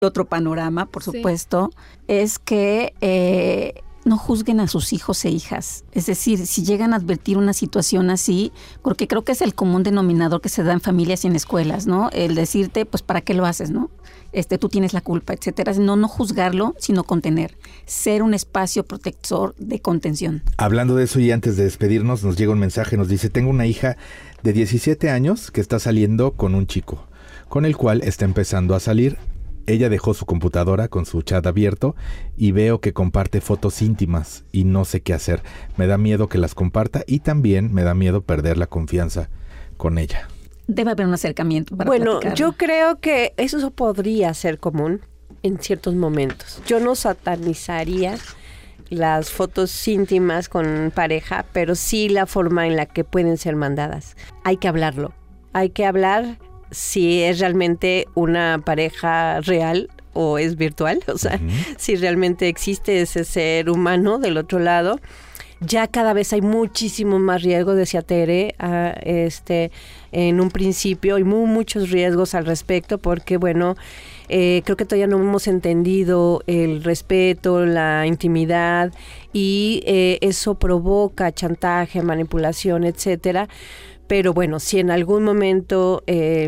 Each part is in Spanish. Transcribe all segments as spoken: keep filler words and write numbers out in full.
Otro panorama, por supuesto, sí. es que eh, no juzguen a sus hijos e hijas. Es decir, si llegan a advertir una situación así, porque creo que es el común denominador que se da en familias y en escuelas, ¿no? El decirte, pues, ¿para qué lo haces, no? Este, tú tienes la culpa, etcétera. No, no juzgarlo, sino contener. Ser un espacio protector de contención. Hablando de eso y antes de despedirnos, nos llega un mensaje, nos dice, tengo una hija de diecisiete años que está saliendo con un chico, con el cual está empezando a salir. Ella dejó su computadora con su chat abierto y veo que comparte fotos íntimas y no sé qué hacer. Me da miedo que las comparta y también me da miedo perder la confianza con ella. Debe haber un acercamiento para Bueno, platicarlo. Yo creo que eso podría ser común en ciertos momentos. Yo no satanizaría las fotos íntimas con pareja, pero sí la forma en la que pueden ser mandadas. Hay que hablarlo. Hay que hablar si es realmente una pareja real o es virtual, o sea, uh-huh. si realmente existe ese ser humano del otro lado. Ya cada vez hay muchísimo más riesgo, decía Tere, a, este, en un principio, hay muy, muchos riesgos al respecto, porque bueno, eh, creo que todavía no hemos entendido el respeto, la intimidad, y eh, eso provoca chantaje, manipulación, etcétera. Pero bueno, si en algún momento eh,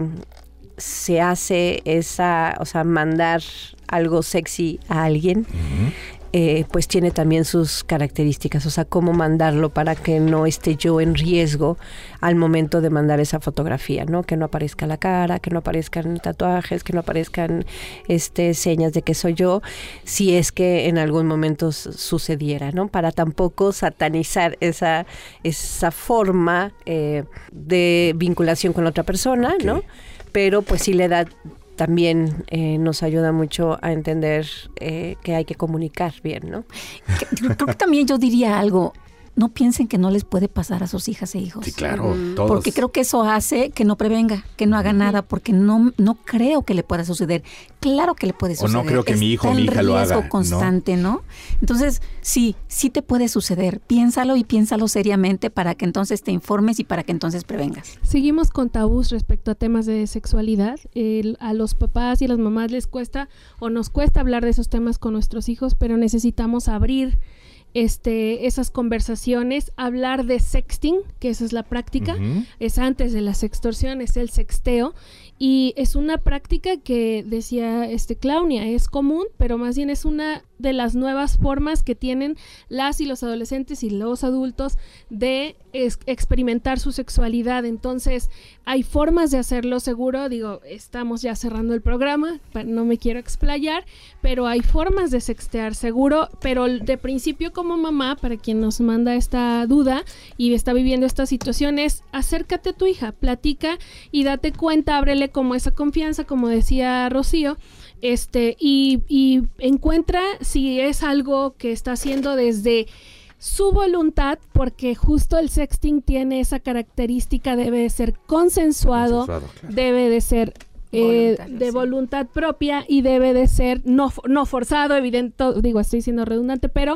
se hace esa, o sea, mandar algo sexy a alguien, uh-huh. eh, pues tiene también sus características. O sea, cómo mandarlo para que no esté yo en riesgo al momento de mandar esa fotografía, ¿no? Que no aparezca la cara, que no aparezcan tatuajes, que no aparezcan este, señas de que soy yo, si es que en algún momento sucediera, ¿no? Para tampoco satanizar esa, esa forma eh, de vinculación con otra persona, okay. ¿no? Pero pues sí le da... también eh, nos ayuda mucho a entender eh, que hay que comunicar bien, ¿no? Creo que también yo diría algo. No piensen que no les puede pasar a sus hijas e hijos. Sí, claro, uh-huh. todos. Porque creo que eso hace que no prevenga, que no haga uh-huh. nada, porque no, no creo que le pueda suceder. Claro que le puede suceder. O no creo que Está mi hijo o mi hija lo haga. Es riesgo constante, ¿no? ¿no? Entonces, sí, sí te puede suceder. Piénsalo y piénsalo seriamente para que entonces te informes y para que entonces prevengas. Seguimos con tabús respecto a temas de sexualidad. El, a los papás y a las mamás les cuesta o nos cuesta hablar de esos temas con nuestros hijos, pero necesitamos abrir Este, esas conversaciones, hablar de sexting, que esa es la práctica, uh-huh. es antes de la sextorsión, es el sexteo, y es una práctica que decía este Claudia, es común, pero más bien es una de las nuevas formas que tienen las y los adolescentes y los adultos de es, experimentar su sexualidad. Entonces hay formas de hacerlo seguro, digo, estamos ya cerrando el programa, no me quiero explayar, pero hay formas de sextear seguro, pero de principio como mamá, para quien nos manda esta duda y está viviendo esta situación, es acércate a tu hija, platica y date cuenta, ábrele como esa confianza, como decía Rocío, este y, y encuentra si es algo que está haciendo desde su voluntad, porque justo el sexting tiene esa característica, debe de ser consensuado, consensuado claro. debe de ser eh, de sí. voluntad propia y debe de ser no, no forzado, evidente, digo, estoy siendo redundante, pero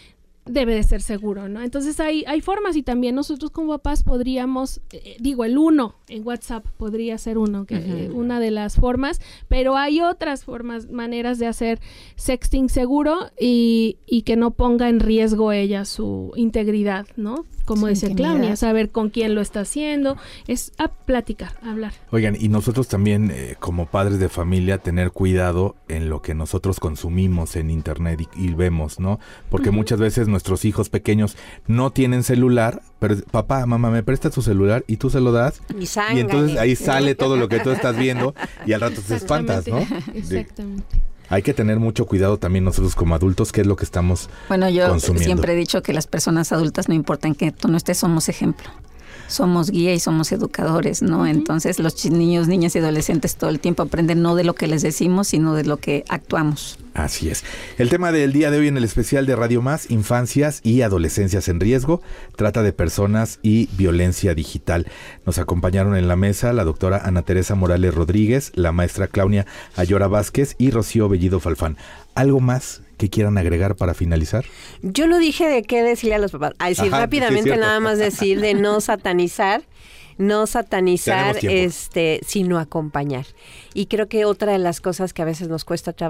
debe de ser seguro, ¿no? Entonces hay, hay formas y también nosotros como papás podríamos, eh, digo, el uno en WhatsApp podría ser uno, que, uh-huh. eh, una de las formas, pero hay otras formas, maneras de hacer sexting seguro y, y que no ponga en riesgo ella su integridad, ¿no? Como dice Claudia, saber con quién lo está haciendo, es a platicar, a hablar. Oigan, y nosotros también eh, como padres de familia tener cuidado en lo que nosotros consumimos en internet y, y vemos, ¿no? Porque uh-huh. muchas veces nuestros hijos pequeños no tienen celular, pero papá, mamá, ¿me prestas tu celular? Y tú se lo das. Y, y entonces ahí sale todo lo que tú estás viendo y al rato te espantas, ¿no? Exactamente. Hay que tener mucho cuidado también nosotros como adultos, qué es lo que estamos Bueno, yo consumiendo. Siempre he dicho que las personas adultas, no importa en que tú no estés, somos ejemplo. Somos guía y somos educadores, ¿no? Uh-huh. Entonces los ch- niños, niñas y adolescentes todo el tiempo aprenden no de lo que les decimos, sino de lo que actuamos. Así es. El tema del día de hoy en el especial de Radio Más, infancias y adolescencias en riesgo, trata de personas y violencia digital. Nos acompañaron en la mesa la doctora Ana Teresa Morales Rodríguez, la maestra Claudia Ayora Vázquez y Rocío Bellido Falfán. ¿Algo más que quieran agregar para finalizar? Yo lo dije de qué decirle a los papás. A decir Ajá, rápidamente, sí, nada más decir de no satanizar no satanizar, este, sino acompañar. Y creo que otra de las cosas que a veces nos cuesta trabajo